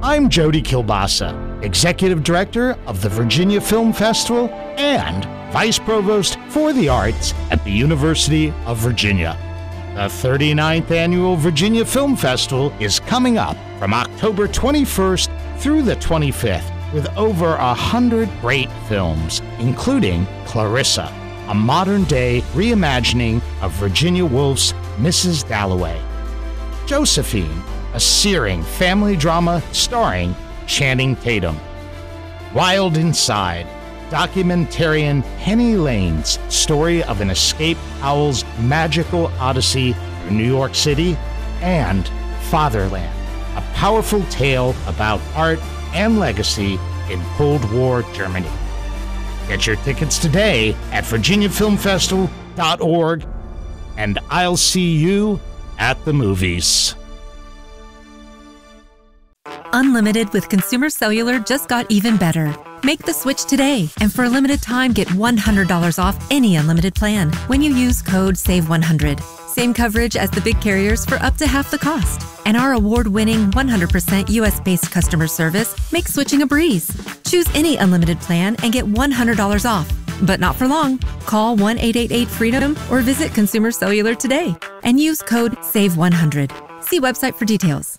I'm Jody Kilbasa, Executive Director of the Virginia Film Festival and Vice Provost for the Arts at the University of Virginia. The 39th Annual Virginia Film Festival is coming up from October 21st through the 25th with over 100 great films, including Clarissa, a modern-day reimagining of Virginia Woolf's Mrs. Dalloway; Josephine, a searing family drama starring Channing Tatum; Wild Inside, documentarian Penny Lane's story of an escaped owl's magical odyssey through New York City; and Fatherland, a powerful tale about art and legacy in Cold War Germany. Get your tickets today at virginiafilmfestival.org, and I'll see you at the movies. Unlimited with Consumer Cellular just got even better. Make the switch today, and for a limited time, get $100 off any unlimited plan when you use code SAVE100. Same coverage as the big carriers for up to half the cost. And our award-winning 100% US-based customer service makes switching a breeze. Choose any unlimited plan and get $100 off. But not for long. Call 1-888-FREEDOM or visit Consumer Cellular today and use code SAVE100. See website for details.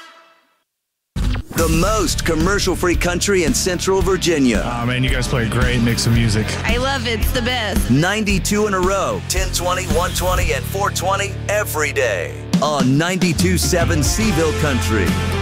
The most commercial-free country in Central Virginia. Oh, man, you guys play a great mix of music. I love it. It's the best. 92 in a row. 1020, 120, and 420 every day on 92.7 Seville Country.